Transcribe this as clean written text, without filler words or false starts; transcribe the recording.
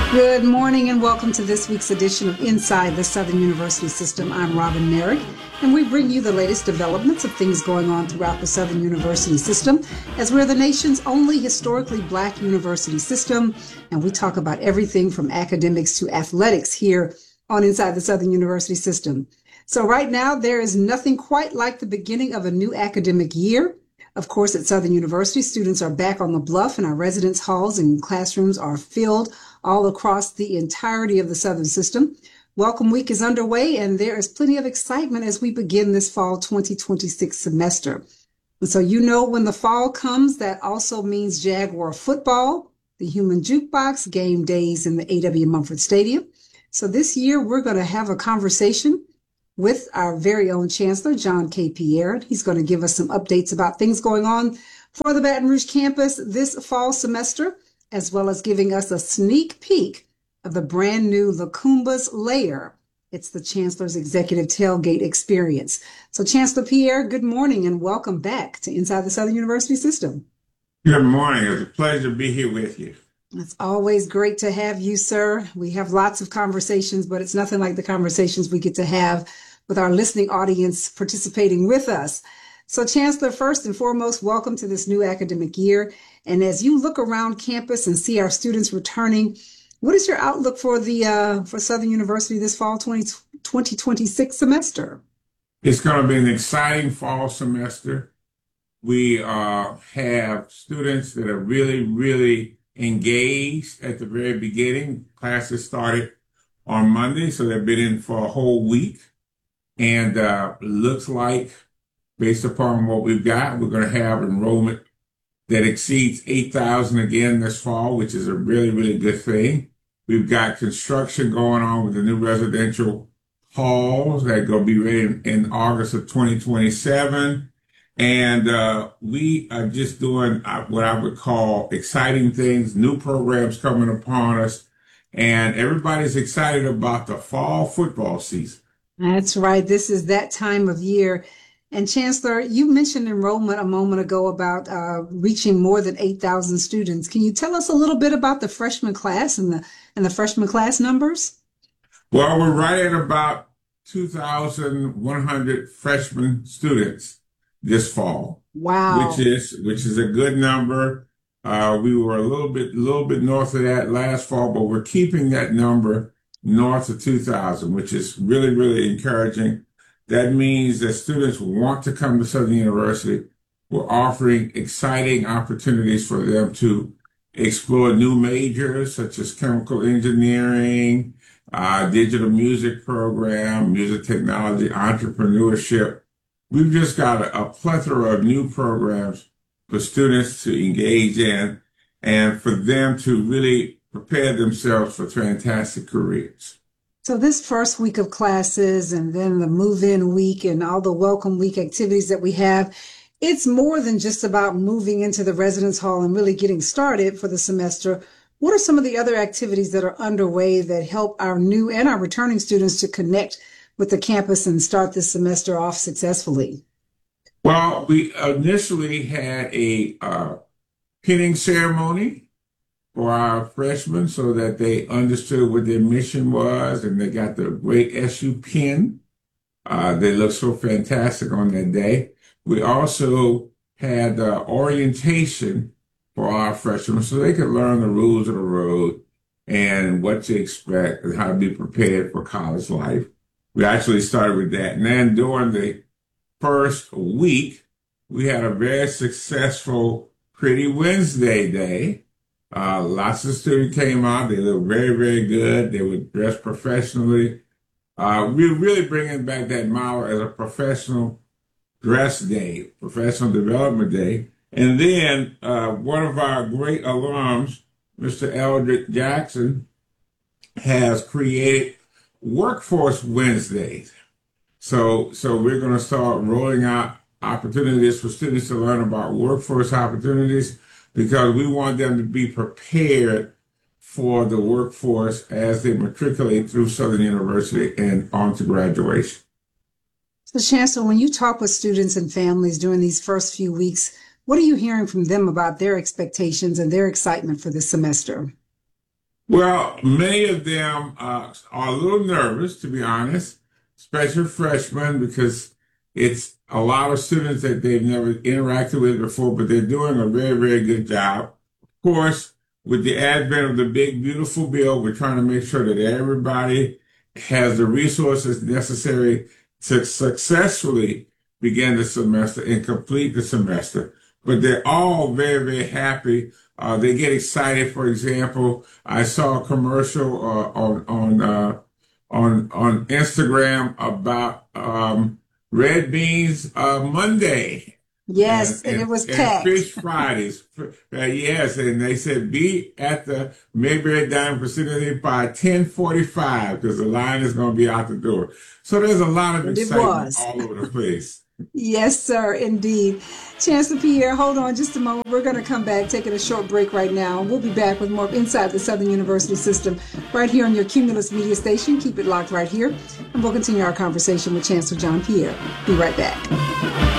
Good morning and welcome to this week's edition of Inside the Southern University System. I'm Robin Merrick, and we bring you the latest developments of things going on throughout the Southern University System, as we're the nation's only historically Black university system, and we talk about everything from academics to athletics here on Inside the Southern University System. So right now, there is nothing quite like the beginning of a new academic year. Of course, at Southern University, students are back on the bluff and our residence halls and classrooms are filled all across the entirety of the Southern system. Welcome Week is underway and there is plenty of excitement as we begin this fall 2026 semester. And so you know when the fall comes, that also means Jaguar football, the Human Jukebox, game days in the A.W. Mumford Stadium. So this year we're going to have a conversation with our very own Chancellor, John K. Pierre. He's going to give us some updates about things going on for the Baton Rouge campus this fall semester, as well as giving us a sneak peek of the brand new LaCumbas Lair. It's the Chancellor's Executive Tailgate Experience. So Chancellor Pierre, good morning and welcome back to Inside the Southern University System. Good morning. It's a pleasure to be here with you. It's always great to have you, sir. We have lots of conversations, but it's nothing like the conversations we get to have with our listening audience participating with us. So Chancellor, first and foremost, welcome to this new academic year. And as you look around campus and see our students returning, what is your outlook for the for Southern University this fall 2026 semester? It's going to be an exciting fall semester. We have students that are really engaged at the very beginning. Classes started on Monday, so they've been in for a whole week. And looks like, based upon what we've got, we're going to have enrollment that exceeds 8,000 again this fall, which is a really good thing. We've got construction going on with the new residential halls that are going to be ready in August of 2027. And we are just doing what I would call exciting things, new programs coming upon us. And everybody's excited about the fall football season. That's right. This is that time of year. And Chancellor, you mentioned enrollment a moment ago about reaching more than 8,000 students. Can you tell us a little bit about the freshman class and the freshman class numbers? Well, we're right at about 2,100 freshman students this fall. Wow. Which is a good number. We were a little bit north of that last fall, but we're keeping that number north of 2,000, which is really encouraging. That means that students want to come to Southern University. We're offering exciting opportunities for them to explore new majors such as chemical engineering, digital music program, music technology, entrepreneurship. We've just got a plethora of new programs for students to engage in and for them to really prepare themselves for fantastic careers. So this first week of classes and then the move-in week and all the welcome week activities that we have, it's more than just about moving into the residence hall and really getting started for the semester. What are some of the other activities that are underway that help our new and our returning students to connect with the campus and start this semester off successfully? Well, we initially had a pinning ceremony for our freshmen so that they understood what their mission was, and they got the great SU pin. They looked so fantastic on that day. We also had orientation for our freshmen so they could learn the rules of the road and what to expect and how to be prepared for college life. We actually started with that. And then during the first week, we had a very successful Pretty Wednesday day. Lots of students came out. They looked very good. They were dressed professionally. We're really bringing back that model as a professional dress day, professional development day. And then one of our great alums, Mr. Eldrick Jackson, has created Workforce Wednesdays. So we're going to start rolling out opportunities for students to learn about workforce opportunities, because we want them to be prepared for the workforce as they matriculate through Southern University and on to graduation. So Chancellor, when you talk with students and families during these first few weeks, what are you hearing from them about their expectations and their excitement for this semester? Well, many of them are a little nervous, to be honest, especially freshmen, because it's a lot of students that they've never interacted with before, but they're doing a very, very good job. Of course, with the advent of the big, beautiful bill, we're trying to make sure that everybody has the resources necessary to successfully begin the semester and complete the semester. But they're all very, very happy. They get excited. For example, I saw a commercial on Instagram about red beans Monday. Yes, and it was and packed. Fish Fridays. Yes, and they said be at the Mayberry Dining Facility by 10:45 because the line is going to be out the door. So there's a lot of And it excitement was. all over the place. Yes, sir, indeed. Chancellor Pierre, hold on just a moment. We're going to come back, taking a short break right now. We'll be back with more of Inside the Southern University System right here on your Cumulus Media Station. Keep it locked right here, and we'll continue our conversation with Chancellor John Pierre. Be right back.